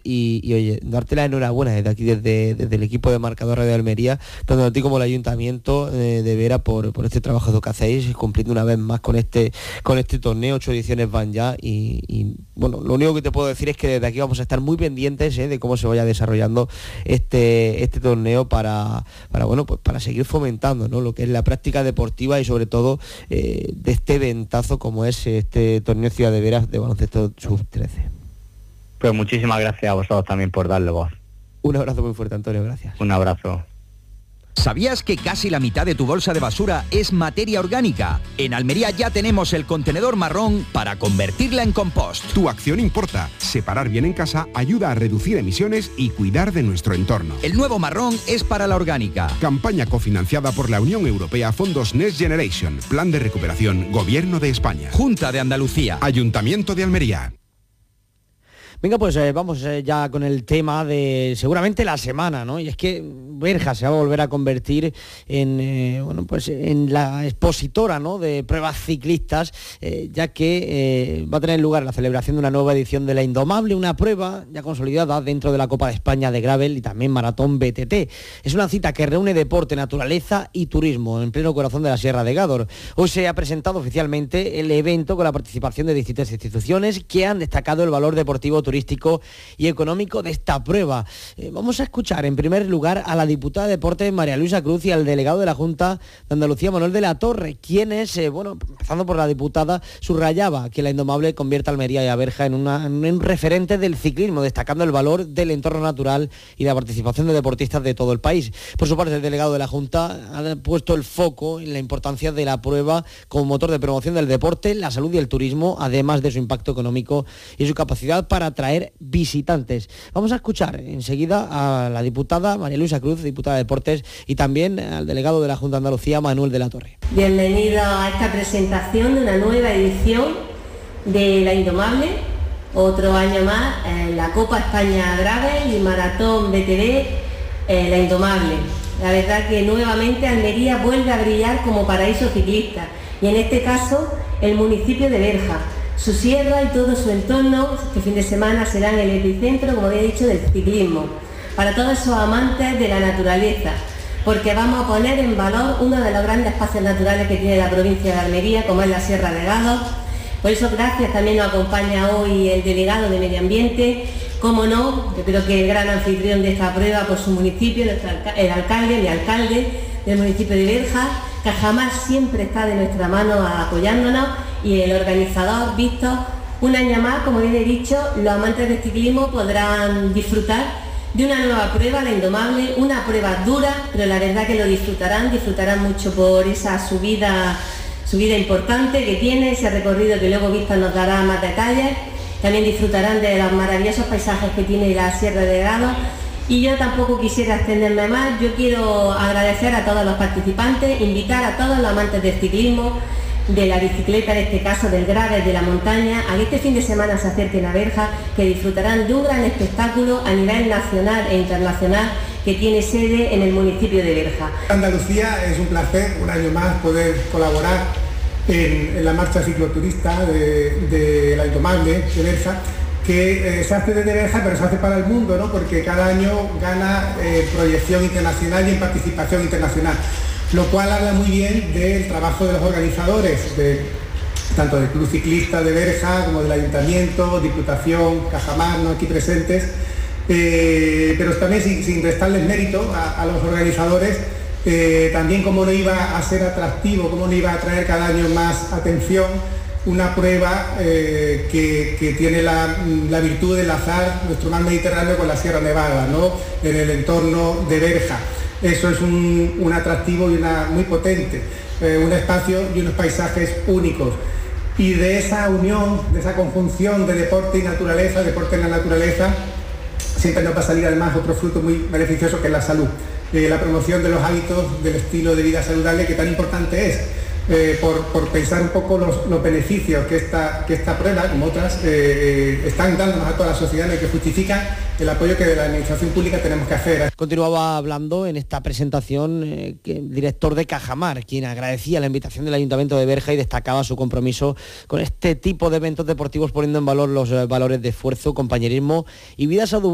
y oye, darte la enhorabuena desde aquí, desde el equipo de Marcador Radio Almería, tanto a ti como al Ayuntamiento de Vera por este trabajo que hacéis, cumpliendo una vez más con este torneo. 8 ediciones van ya y bueno, lo único que te puedo decir es que desde aquí vamos a estar muy pendientes de cómo se vaya desarrollando este torneo para seguir fomentando, ¿no?, lo que es la práctica deportiva y sobre todo de este eventazo como es este torneo Ciudad de Vera de baloncesto sub-13. Pues muchísimas gracias a vosotros también por darle voz. Un abrazo muy fuerte, Antonio, gracias. Un abrazo. ¿Sabías que casi la mitad de tu bolsa de basura es materia orgánica? En Almería ya tenemos el contenedor marrón para convertirla en compost. Tu acción importa. Separar bien en casa ayuda a reducir emisiones y cuidar de nuestro entorno. El nuevo marrón es para la orgánica. Campaña cofinanciada por la Unión Europea, Fondos Next Generation, Plan de Recuperación, Gobierno de España. Junta de Andalucía. Ayuntamiento de Almería. Venga, pues vamos ya con el tema de seguramente la semana, ¿no? Y es que Berja se va a volver a convertir en la expositora, ¿no?, de pruebas ciclistas, ya que va a tener lugar la celebración de una nueva edición de la Indomable, una prueba ya consolidada dentro de la Copa de España de Gravel y también Maratón BTT. Es una cita que reúne deporte, naturaleza y turismo en pleno corazón de la Sierra de Gádor. Hoy se ha presentado oficialmente el evento con la participación de distintas instituciones que han destacado el valor deportivo, turístico y económico de esta prueba. Vamos a escuchar en primer lugar a la diputada de Deportes María Luisa Cruz y al delegado de la Junta de Andalucía Manuel de la Torre, quienes, empezando por la diputada, subrayaba que la Indomable convierte a Almería y a Berja en un referente del ciclismo, destacando el valor del entorno natural y la participación de deportistas de todo el país. Por su parte, el delegado de la Junta ha puesto el foco en la importancia de la prueba como motor de promoción del deporte, la salud y el turismo, además de su impacto económico y su capacidad para atraer visitantes. Vamos a escuchar enseguida a la diputada María Luisa Cruz, diputada de Deportes, y también al delegado de la Junta de Andalucía, Manuel de la Torre. Bienvenido a esta presentación de una nueva edición de la Indomable, otro año más en la Copa España Gravel y Maratón BTT, la Indomable. La verdad que nuevamente Almería vuelve a brillar como paraíso ciclista, y en este caso el municipio de Berja, su sierra y todo su entorno, este fin de semana serán el epicentro, como había dicho, del ciclismo, para todos esos amantes de la naturaleza, porque vamos a poner en valor uno de los grandes espacios naturales que tiene la provincia de Almería, como es la Sierra de Gádor. Por eso, gracias, también nos acompaña hoy el delegado de Medio Ambiente, como no, yo creo que el gran anfitrión de esta prueba por su municipio, mi alcalde del municipio de Berja, que jamás siempre está de nuestra mano apoyándonos, y el organizador, Víctor. Un año más, como bien he dicho, los amantes del ciclismo podrán disfrutar de una nueva prueba, la Indomable, una prueba dura, pero la verdad que lo disfrutarán mucho por esa subida importante que tiene, ese recorrido que luego Víctor nos dará más detalles. También disfrutarán de los maravillosos paisajes que tiene la Sierra de Gádor. Y yo tampoco quisiera extenderme más, yo quiero agradecer a todos los participantes, invitar a todos los amantes del ciclismo, de la bicicleta, en este caso del gravel, de la montaña, a que este fin de semana se acerquen a Berja, que disfrutarán de un gran espectáculo a nivel nacional e internacional que tiene sede en el municipio de Berja. Andalucía, es un placer un año más poder colaborar en la marcha cicloturista de la Indomable de Berja, que se hace desde Berja, pero se hace para el mundo, ¿no?, porque cada año gana proyección internacional y en participación internacional, lo cual habla muy bien del trabajo de los organizadores, tanto del Club Ciclista de Berja como del Ayuntamiento, Diputación, Cajamar, ¿no?, aquí presentes, pero también sin restarles mérito a los organizadores, también cómo no iba a ser atractivo, cómo no iba a atraer cada año más atención una prueba que tiene la virtud de enlazar nuestro mar Mediterráneo con la Sierra Nevada, ¿no?, en el entorno de Berja. Eso es un atractivo y muy potente, un espacio y unos paisajes únicos. Y de esa unión, de esa conjunción de deporte y naturaleza, deporte en la naturaleza, siempre nos va a salir además otro fruto muy beneficioso, que es la salud. La promoción de los hábitos del estilo de vida saludable, que tan importante es, por pensar un poco los beneficios que esta prueba, como otras, están dándonos a toda la sociedad, y que justifican el apoyo que de la administración pública tenemos que hacer. Continuaba hablando en esta presentación el director de Cajamar, quien agradecía la invitación del Ayuntamiento de Berja y destacaba su compromiso con este tipo de eventos deportivos, poniendo en valor los valores de esfuerzo, compañerismo y vida